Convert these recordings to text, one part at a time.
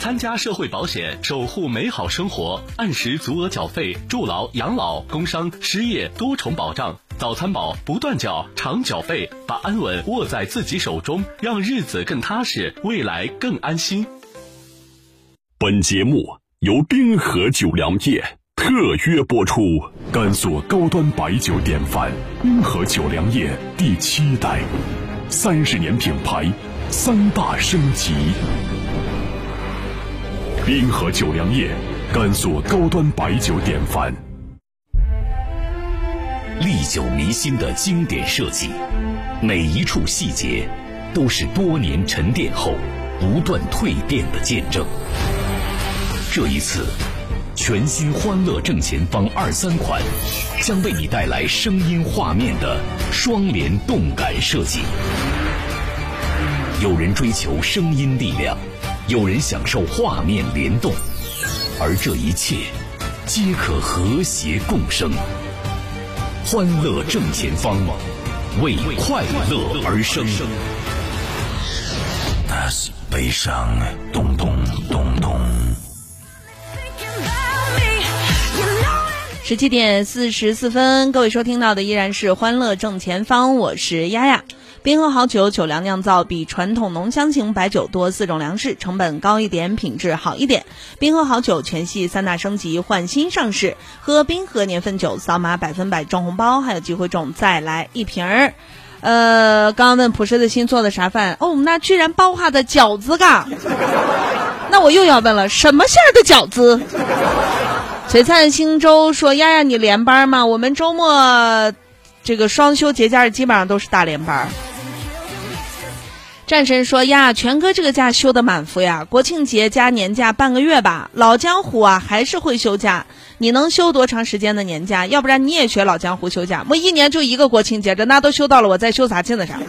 参加社会保险，守护美好生活，按时足额缴费，助老、养老、工伤、失业多重保障。早餐宝不断缴，常缴费，把安稳握在自己手中，让日子更踏实，未来更安心。 本节目由滨河酒粮业特约播出，甘肃高端白酒典范，滨河酒粮业第7代，30年品牌，3大升级。滨河酒粮业，甘肃高端白酒典范。 历久弥新的经典设计，每一处细节都是多年沉淀后不断蜕变的见证。这一次，全新欢乐正前方23款将为你带来声音画面的双联动感设计。有人追求声音力量，有人享受画面联动，而这一切皆可和谐共生。欢乐正前方，为快乐而生。 那是悲伤，咚咚咚咚。 17点44分，各位收听到的依然是欢乐正前方，我是丫丫。滨河好酒，酒粮酿造比传统浓香型白酒多4种粮食，成本高一点，品质好一点。滨河好酒全系3大升级，换新上市，喝滨河年份酒，扫码100%中红包，还有机会中再来一瓶儿。刚刚问朴实的心做的啥饭？哦，那居然包化的饺子嘎。那我又要问了，什么馅儿的饺子？璀璨星洲说：丫丫你连班吗？我们周末这个双休节假日基本上都是大连班。战神说：呀，全哥这个假休的满幅呀，国庆节加年假半个月吧。老江湖啊还是会休假，你能休多长时间的年假？要不然你也学老江湖休假，我一年就一个国庆节，这那都休到了，我再休啥劲的啥？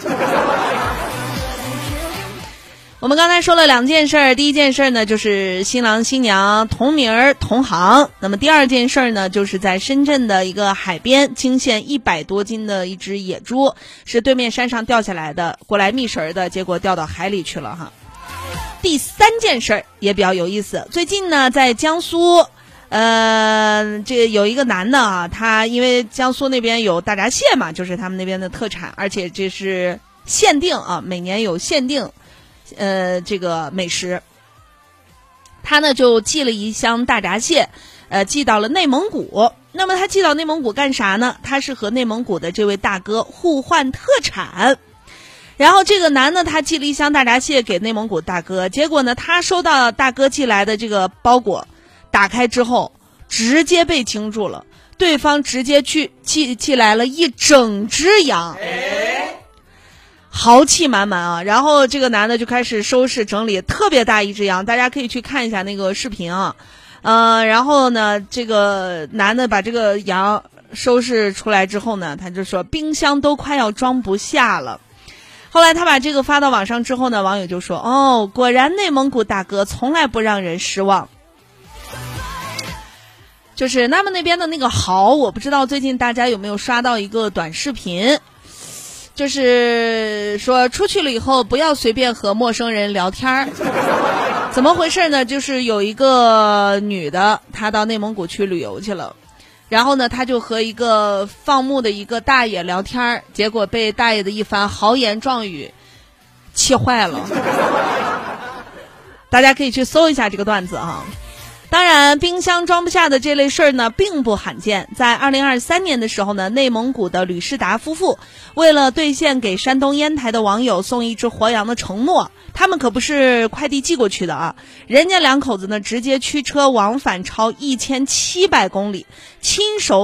我们刚才说了2件事儿，第一件事呢就是新郎新娘同名同行，那么第二件事呢就是在深圳的一个海边惊现100多斤的一只野猪，是对面山上掉下来的，过来觅食的，结果掉到海里去了哈。第三件事也比较有意思，最近呢在江苏这有一个男的啊，他因为江苏那边有大闸蟹嘛，就是他们那边的特产，而且这是限定啊，每年有限定这个美食，他呢就寄了一箱大闸蟹，寄到了内蒙古。那么他寄到内蒙古干啥呢？他是和内蒙古的这位大哥互换特产。然后这个男的他寄了一箱大闸蟹给内蒙古大哥，结果呢他收到大哥寄来的这个包裹，打开之后直接被惊住了，对方直接去寄来了一整只羊。豪气满满啊！然后这个男的就开始收拾整理，特别大一只羊，大家可以去看一下那个视频啊。然后呢，这个男的把这个羊收拾出来之后呢，他就说冰箱都快要装不下了。后来他把这个发到网上之后呢，网友就说：哦，果然内蒙古大哥从来不让人失望。就是他们那边的那个蚝，我不知道最近大家有没有刷到一个短视频。就是说出去了以后不要随便和陌生人聊天。怎么回事呢？就是有一个女的，她到内蒙古去旅游去了，然后呢她就和一个放牧的一个大爷聊天，结果被大爷的一番豪言壮语气坏了。大家可以去搜一下这个段子啊。当然冰箱装不下的这类事儿呢并不罕见。在2023年的时候呢，内蒙古的吕世达夫妇为了兑现给山东烟台的网友送一只活羊的承诺，他们可不是快递寄过去的啊，人家两口子呢直接驱车往返超1700公里，亲手